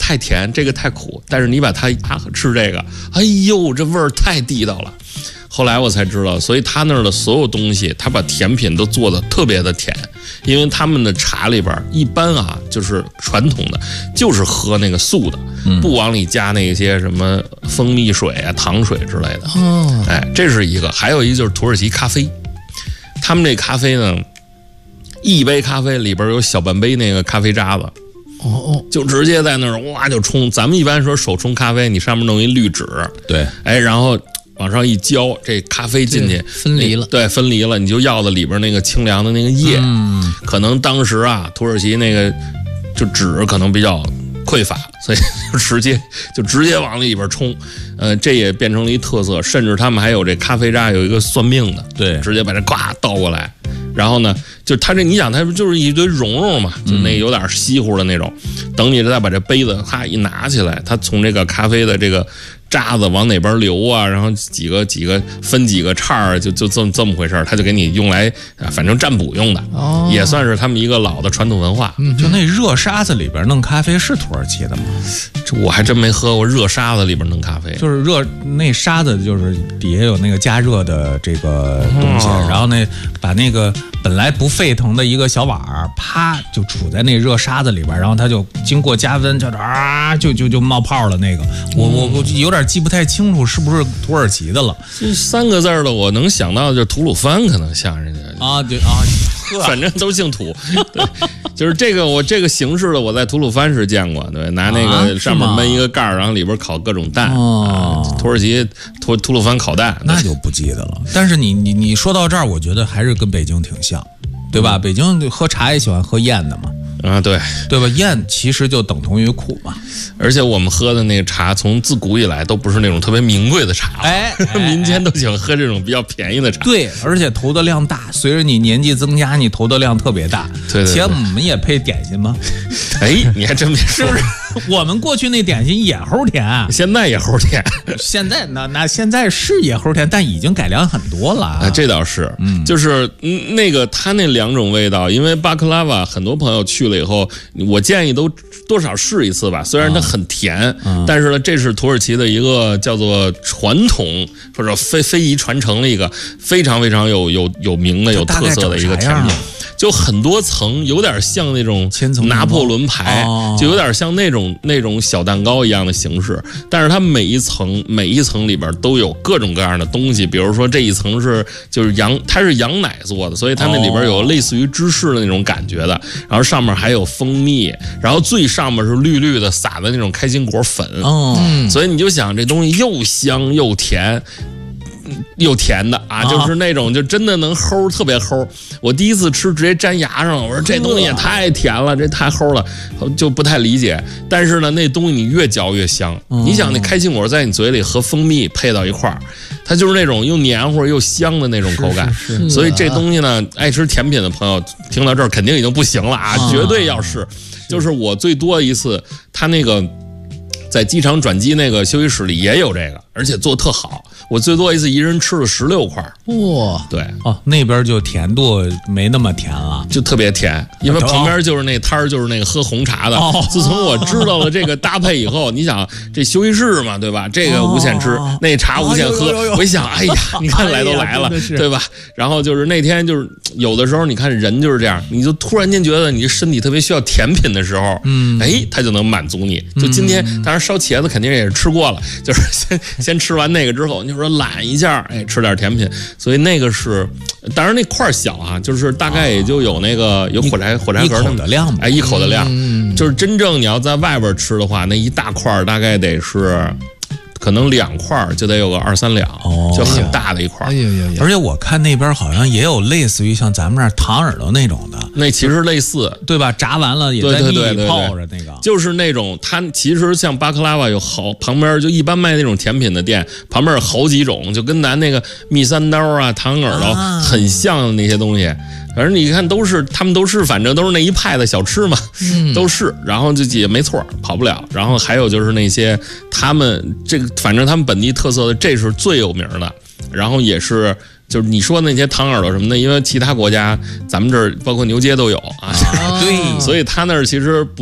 太甜，这个太苦，但是你把它吃这个，哎呦，这味儿太地道了。后来我才知道，所以他那儿的所有东西，他把甜品都做的特别的甜，因为他们的茶里边一般啊，就是传统的，就是喝那个素的，不往里加那些什么蜂蜜水啊、糖水之类的。哎，这是一个，还有一个就是土耳其咖啡，他们这咖啡呢，一杯咖啡里边有小半杯那个咖啡渣子。就直接在那儿哇就冲，咱们一般说手冲咖啡，你上面弄一滤纸， 对， 哎，然后往上一浇，这咖啡进去分离了， 对，分离了，你就要的里边那个清凉的那个液。可能当时啊，土耳其那个就纸可能比较匮乏，所以就直接往里边冲。这也变成了一特色，甚至他们还有这咖啡渣有一个算命的， 对， 直接把这呱倒过来。然后呢，就他这你想，他不就是一堆蓉蓉嘛，就那有点稀乎的那种。等你再把这杯子哈一拿起来，他从这个咖啡的这个渣子往哪边流啊，然后几个分几个叉儿，就这么回事儿，他就给你用来反正占卜用的，也算是他们一个老的传统文化。 就那热沙子里边弄咖啡是土耳其的吗？ 这我还真没喝过热沙子里边弄咖啡， 就是热那沙子就是底下有那个加热的这个东西，然后把那个本来不沸腾的一个小碗儿，啪就杵在那热沙子里边，然后它就经过加温，就冒泡了。那个我有点记不太清楚是不是土耳其的了。 这3个字的我能想到的就是吐鲁番，可能像人家啊，对啊， 反正都姓土。对，就是这个形式的，我在吐鲁番是见过，对，拿那个上面闷一个盖儿，然后里边烤各种蛋。土耳其吐鲁番烤蛋， 那就不记得了。但是你说到这儿，我觉得还是跟北京挺像，对吧？北京喝茶也喜欢喝艳的嘛。 对吧？艳其实就等同于苦嘛。 而且我们喝的那个茶，从自古以来都不是那种特别名贵的茶，民间都喜欢喝这种比较便宜的茶。 对，而且投的量大，随着你年纪增加，你投的量特别大。 对， 且我们也配点心吗？ 哎，你还真别说， 是不是？我们过去那点心也齁甜， 现在也齁甜。 现在那现在是也齁甜，但已经改良很多了。 这倒是，就是那个它那2种味道，因为巴克拉瓦很多朋友去了以后，我建议都多少试一次吧。虽然它很甜，但是呢，这是土耳其的一个叫做传统或者非遗传承的一个非常非常有名的有特色的一个甜品。就很多层，有点像那种拿破仑牌，就有点像那种小蛋糕一样的形式，但是它每一层里边都有各种各样的东西，比如说这一层就是它是羊奶做的，所以它那里边有类似于芝士的那种感觉的，然后上面还有蜂蜜，然后最上面是绿绿的撒的那种开心果粉，所以你就想这东西又香又甜。又甜的啊，就是那种就真的能齁，特别齁。我第一次吃直接粘牙上了，我说这东西也太甜了，这太齁了，就不太理解。但是呢，那东西你越嚼越香。你想那开心果在你嘴里和蜂蜜配到一块儿，它就是那种又黏糊又香的那种口感。所以这东西呢，爱吃甜品的朋友听到这儿肯定已经不行了啊，绝对要试。就是我最多一次，他那个在机场转机那个休息室里也有这个，而且做特好。我最多一次一人吃了16块。 哇， 对那边就甜度没那么甜了， 就特别甜，因为旁边就是那摊儿，就是那个喝红茶的。自从我知道了这个搭配以后，你想这休息室嘛，对吧？这个无限吃，那茶无限喝。我一想，哎呀，你看来都来了，对吧？然后就是那天就是有的时候，你看人就是这样，你就突然间觉得你身体特别需要甜品的时候，它就能满足你。就今天，当然烧茄子肯定也是吃过了，就是先吃完那个之后，你说懒一下，吃点甜品，所以那个是，当然那块小啊，就是大概也就有那个有火柴盒那么的量， 一口的量，就是真正你要在外边吃的话，那一大块大概得是。可能2块就得有个2-3两，就很大的一块。 而且我看那边好像也有类似于像咱们这儿糖耳朵那种的， 那其实类似， 对吧？炸完了也在地里泡着那个， 就是那种它其实像巴克拉瓦有旁边就一般卖那种甜品的店，旁边有好几种，就跟咱那个蜜三刀啊、糖耳朵很像的那些东西。反正你看他们都是，反正都是那一派的小吃嘛，都是，然后就也没错，跑不了。然后还有就是那些他们这个，反正他们本地特色的，这是最有名的。然后也是，就是你说那些糖耳朵什么的，因为其他国家咱们这儿包括牛街都有啊， 对， 所以他那儿其实不。